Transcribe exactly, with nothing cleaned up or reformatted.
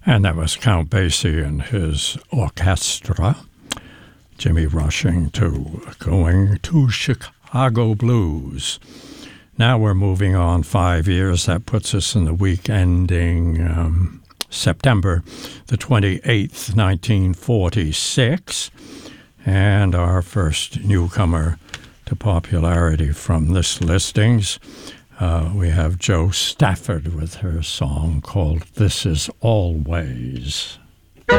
And that was Count Basie and his orchestra. Jimmy Rushing to Going to Chicago Blues. Now we're moving on five years. That puts us in the week ending um, September the twenty-eighth, nineteen forty-six. And our first newcomer to popularity from this listings, uh, we have Jo Stafford with her song called This Is Always.